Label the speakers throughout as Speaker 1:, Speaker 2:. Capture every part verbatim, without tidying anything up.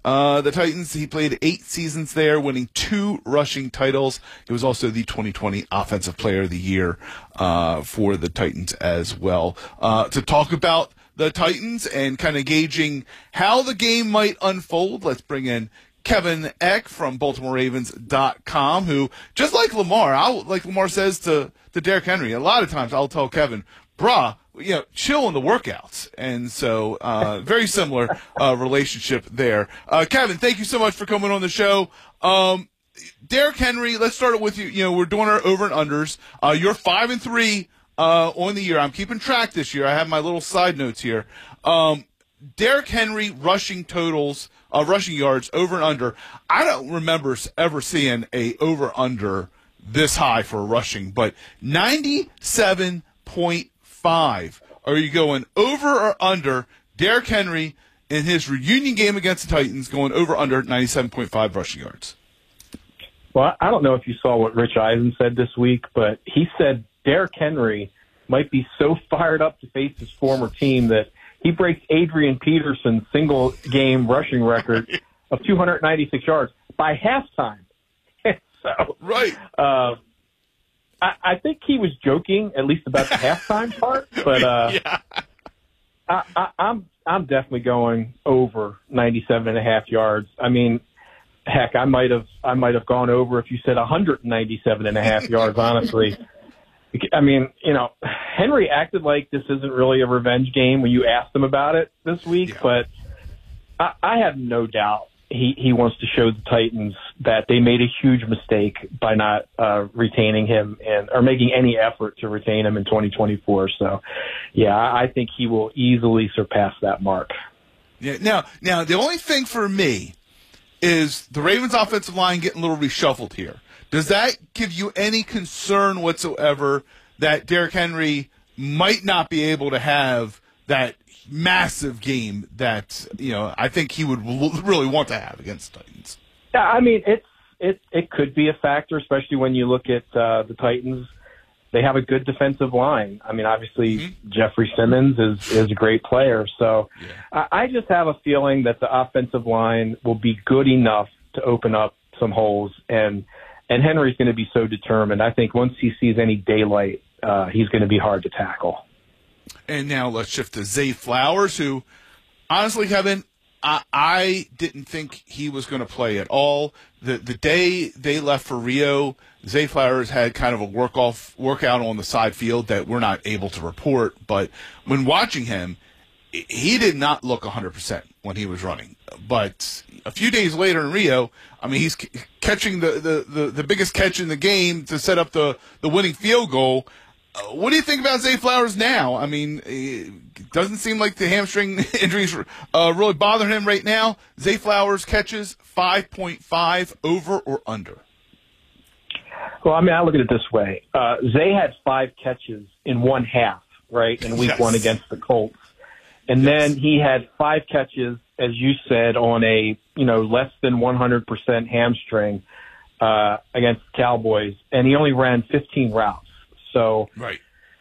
Speaker 1: Uh, the Titans, he played eight seasons there, winning two rushing titles. He was also the twenty twenty Offensive Player of the Year uh, for the Titans as well. Uh, to talk about the Titans and kind of gauging how the game might unfold, let's bring in Kevin Eck from Baltimore Ravens dot com, who, just like Lamar, I'll, like Lamar says to, to Derrick Henry, a lot of times I'll tell Kevin, bruh, you know, chill in the workouts. And so, uh, very similar, uh, relationship there. Uh, Kevin, thank you so much for coming on the show. Um, Derrick Henry, let's start it with you. You know, we're doing our over and unders. Uh, you're five and three, uh, on the year. I'm keeping track this year. I have my little side notes here. Um, Derrick Henry rushing totals, uh, rushing yards over and under. I don't remember ever seeing a over under this high for rushing, but ninety-seven point five. Are you going over or under Derrick Henry in his reunion game against the Titans, going over under ninety-seven point five rushing yards?
Speaker 2: Well, I don't know if you saw what Rich Eisen said this week, but he said Derrick Henry might be so fired up to face his former team that he breaks Adrian Peterson's single-game rushing record of two hundred ninety-six yards by halftime. so,
Speaker 1: right.
Speaker 2: Uh, I, I think he was joking, at least about the halftime part. But uh,
Speaker 1: yeah.
Speaker 2: I, I, I'm I'm definitely going over ninety-seven and a half yards. I mean, heck, I might have I might have gone over if you said one hundred ninety-seven and a half yards. Honestly. I mean, you know, Henry acted like this isn't really a revenge game when you asked him about it this week, yeah. but I, I have no doubt he, he wants to show the Titans that they made a huge mistake by not uh, retaining him and or making any effort to retain him in twenty twenty-four. So, yeah, I think he will easily surpass that mark.
Speaker 1: Yeah. Now, now the only thing for me is the Ravens' offensive line getting a little reshuffled here. Does that give you any concern whatsoever that Derrick Henry might not be able to have that massive game that, you know, I think he would really want to have against the Titans?
Speaker 2: Yeah, I mean, it's it it could be a factor, especially when you look at uh, the Titans. They have a good defensive line. I mean, obviously, mm-hmm. Jeffrey Simmons is, is a great player. So yeah. I, I just have a feeling that the offensive line will be good enough to open up some holes, and And Henry's going to be so determined. I think once he sees any daylight, uh, he's going to be hard to tackle.
Speaker 1: And now let's shift to Zay Flowers, who, honestly, Kevin, I, I didn't think he was going to play at all. The the day they left for Rio, Zay Flowers had kind of a work off workout on the side field that we're not able to report. But when watching him, he did not look one hundred percent when he was running. But a few days later in Rio, I mean, he's c- catching the, the, the, the biggest catch in the game to set up the, the winning field goal. Uh, what do you think about Zay Flowers now? I mean, it doesn't seem like the hamstring injuries uh, really bother him right now. Zay Flowers catches five point five, over or under?
Speaker 2: Well, I mean, I look at it this way. Uh, Zay had five catches in one half, right, in week
Speaker 1: yes.
Speaker 2: one against the Colts. And yes. then he had five catches, as you said, on a, you know, less than one hundred percent hamstring uh, against the Cowboys, and he only ran fifteen routes. So,
Speaker 1: right.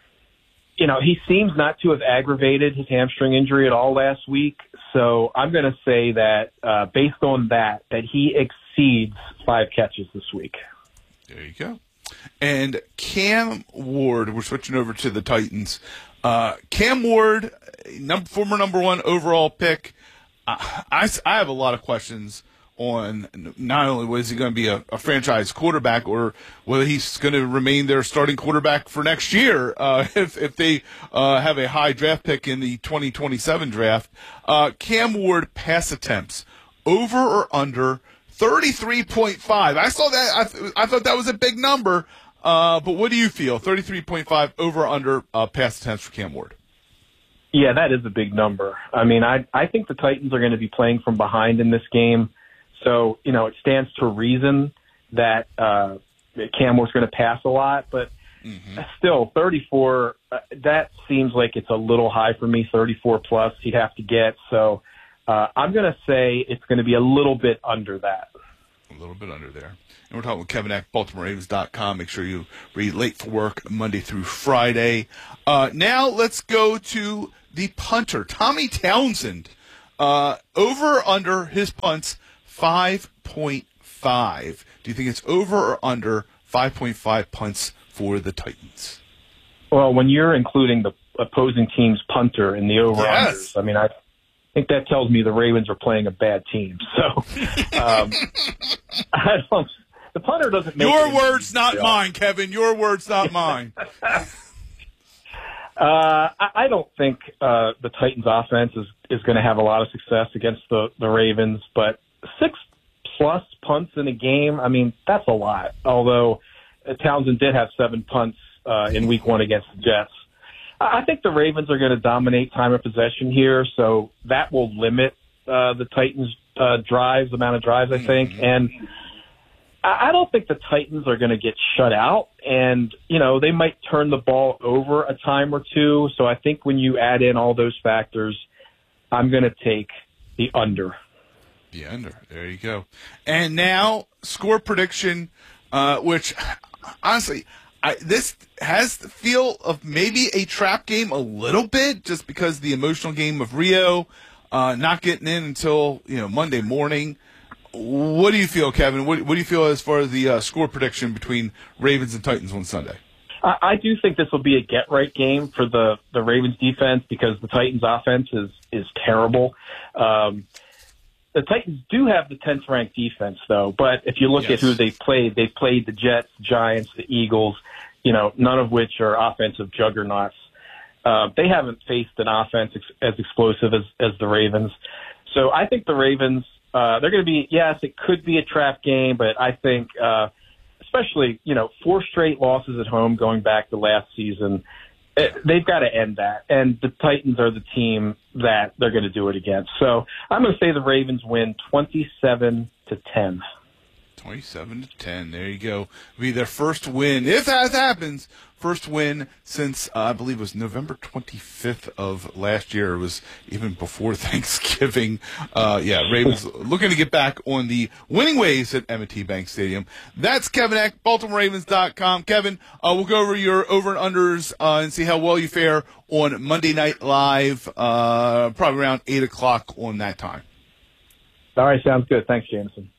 Speaker 2: you know, he seems not to have aggravated his hamstring injury at all last week. So I'm going to say that uh, based on that, that he exceeds five catches this week.
Speaker 1: There you go. And Cam Ward, we're switching over to the Titans. Uh, Cam Ward, number, former number one overall pick. Uh, I, I have a lot of questions on not only was he going to be a, a franchise quarterback or whether he's going to remain their starting quarterback for next year uh, if, if they uh, have a high draft pick in the twenty twenty-seven draft. Uh, Cam Ward pass attempts, over or under thirty-three point five. I saw that. I, th- I thought that was a big number. Uh, but what do you feel? thirty-three point five over or under uh, pass attempts for Cam Ward?
Speaker 2: Yeah, that is a big number. I mean, I I think the Titans are going to be playing from behind in this game. So, you know, it stands to reason that uh, Cam Ward's going to pass a lot. But mm-hmm. still, thirty-four, uh, that seems like it's a little high for me. thirty-four plus he'd have to get. So uh, I'm going to say it's going to be a little bit under that.
Speaker 1: A little bit under there. And we're talking with Kevin Eck, Baltimore Ravens dot com. Make sure you read Late for Work Monday through Friday. Uh, now let's go to the punter, Tommy Townsend. Uh, over under his punts, five point five. Do you think it's over or under five point five punts for the Titans?
Speaker 2: Well, when you're including the opposing team's punter in the over-underers,
Speaker 1: Yes.
Speaker 2: I mean, I think that tells me the Ravens are playing a bad team. So, um, I don't, the punter doesn't make
Speaker 1: Your
Speaker 2: it
Speaker 1: words,
Speaker 2: easy,
Speaker 1: not
Speaker 2: you know.
Speaker 1: mine, Kevin. Your words, not mine.
Speaker 2: Uh, I, I don't think uh, the Titans' offense is, is going to have a lot of success against the, the Ravens, but six-plus punts in a game, I mean, that's a lot, although uh, Townsend did have seven punts uh, in week one against the Jets. I think the Ravens are going to dominate time of possession here, so that will limit uh, the Titans' uh, drives, the amount of drives, I think. Mm-hmm. And I I don't think the Titans are going to get shut out, and, you know, they might turn the ball over a time or two. So I think when you add in all those factors, I'm going to take the under.
Speaker 1: The under. There you go. And now, score prediction, uh, which, honestly, I, this has the feel of maybe a trap game a little bit, just because the emotional game of Rio uh, not getting in until, you know, Monday morning. What do you feel, Kevin? What, what do you feel as far as the uh, score prediction between Ravens and Titans on Sunday?
Speaker 2: I, I do think this will be a get-right game for the, the Ravens defense because the Titans offense is, is terrible. Um, the Titans do have the tenth-ranked defense, though, but if you look yes. at who they played, they played the Jets, Giants, the Eagles, you know, none of which are offensive juggernauts. Uh, they haven't faced an offense ex- as explosive as, as the Ravens. So I think the Ravens, uh, they're going to be, yes, it could be a trap game, but I think, uh, especially, you know, four straight losses at home going back to last season, it, they've got to end that. And the Titans are the team that they're going to do it against. So I'm going to say the Ravens win twenty-seven to ten.
Speaker 1: twenty-seven to ten. There you go. It'll be their first win, if that happens, first win since, uh, I believe it was November twenty-fifth of last year. It was even before Thanksgiving. Uh, yeah, Ravens looking to get back on the winning ways at M and T Bank Stadium. That's Kevin Eck, Baltimore Ravens dot com. Kevin, uh, we'll go over your over and unders uh, and see how well you fare on Monday Night Live, uh, probably around eight o'clock on that time.
Speaker 2: All right, sounds good. Thanks, Jameson.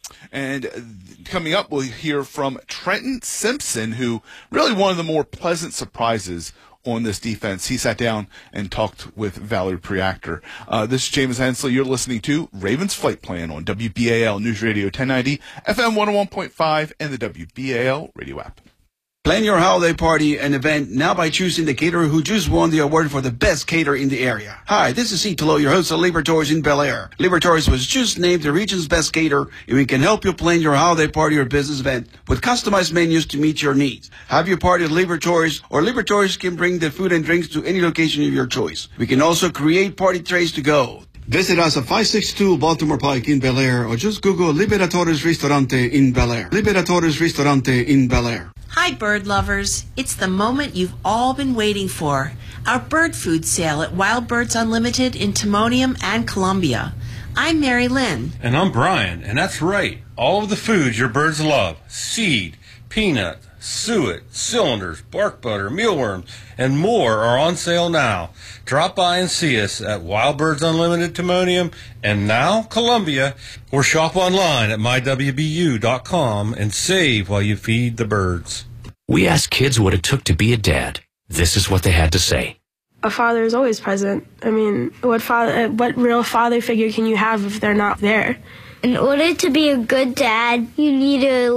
Speaker 1: And coming up, we'll hear from Trenton Simpson, who really one of the more pleasant surprises on this defense. He sat down and talked with Valerie Preactor. Uh, this is James Hensley. You're listening to Ravens Flight Plan on W B A L News Radio ten ninety, F M one oh one point five, and the W B A L radio app.
Speaker 3: Plan your holiday party and event now by choosing the caterer who just won the award for the best caterer in the area. Hi, this is Italo, your host of Libertors in Bel Air. Libertors was just named the region's best caterer, and we can help you plan your holiday party or business event with customized menus to meet your needs. Have your party at Libertors, or Libertors can bring the food and drinks to any location of your choice. We can also create party trays to go. Visit us at five sixty-two Baltimore Pike in Bel Air, or just Google Libertores Ristorante in Bel Air. Libertores Ristorante in Bel Air.
Speaker 4: Hi, bird lovers. It's the moment you've all been waiting for. Our bird food sale at Wild Birds Unlimited in Timonium and Columbia. I'm Mary Lynn.
Speaker 5: And I'm Brian, and that's right. All of the foods your birds love. Seed, peanut, suet, cylinders, bark butter, mealworms, and more are on sale now. Drop by and see us at Wild Birds Unlimited Timonium and now Columbia, or shop online at my w b u dot com and save while you feed the birds.
Speaker 6: We asked kids what it took to be a dad. This is what they had to say.
Speaker 7: A father is always present. I mean, what father, what real father figure can you have if they're not there?
Speaker 8: In order to be a good dad, you need to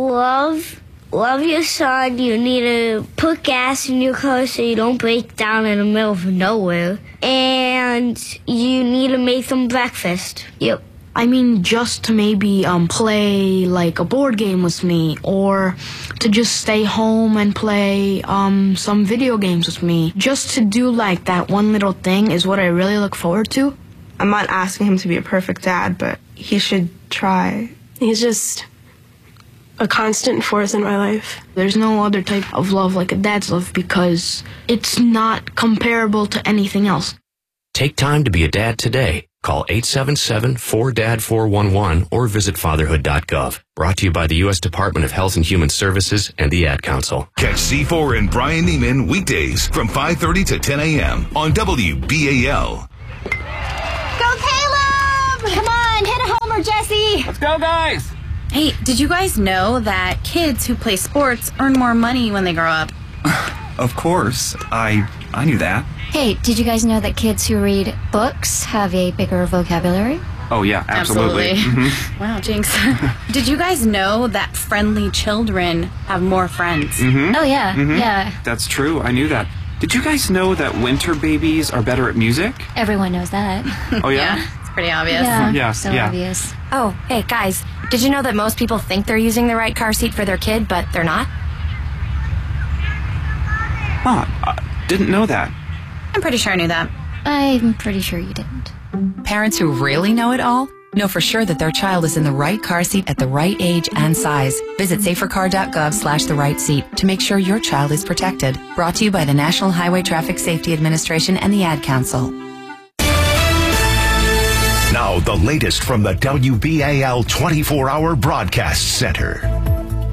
Speaker 8: love Love your son. You need to put gas in your car so you don't break down in the middle of nowhere. And you need to make them breakfast. Yep.
Speaker 9: I mean, just to maybe um, play like a board game with me, or to just stay home and play um, some video games with me. Just to do like that one little thing is what I really look forward to.
Speaker 7: I'm not asking him to be a perfect dad, but he should try. He's just a constant force in my life.
Speaker 9: There's no other type of love like a dad's love because it's not comparable to anything else.
Speaker 6: Take time to be a dad today. Call eight seven seven, four D A D, four one one or visit fatherhood dot gov. Brought to you by the U S Department of Health and Human Services and the Ad Council.
Speaker 10: Catch C four and Brian Neiman weekdays from five thirty to ten a.m. on W B A L. Go, Caleb! Come on, hit a homer, Jesse.
Speaker 11: Let's go, guys.
Speaker 12: Hey, did you guys know that kids who play sports earn more money when they grow up?
Speaker 11: Of course. I I knew that.
Speaker 10: Hey, did you guys know that kids who read books have a bigger vocabulary?
Speaker 11: Oh, yeah, absolutely.
Speaker 12: Absolutely.
Speaker 11: Mm-hmm.
Speaker 12: Wow, Jinx. Did you guys know that friendly children have more friends?
Speaker 11: Mm-hmm.
Speaker 10: Oh, yeah,
Speaker 11: Mm-hmm.
Speaker 10: yeah.
Speaker 11: That's true. I knew that. Did you guys know that winter babies are better at music?
Speaker 10: Everyone knows that.
Speaker 11: Oh, yeah?
Speaker 12: Yeah, it's pretty obvious.
Speaker 10: Yeah,
Speaker 11: Yes,
Speaker 10: so
Speaker 11: yeah.
Speaker 10: obvious.
Speaker 13: Oh, hey, guys, did you know that most people think they're using the right car seat for their kid, but they're not?
Speaker 11: Huh, I didn't know that.
Speaker 12: I'm pretty sure I knew that.
Speaker 10: I'm pretty sure you didn't.
Speaker 14: Parents who really know it all know for sure that their child is in the right car seat at the right age and size. Visit safercar.gov slash the right seat to make sure your child is protected. Brought to you by the National Highway Traffic Safety Administration and the Ad Council.
Speaker 15: Now, the latest from the W B A L twenty-four hour Broadcast Center.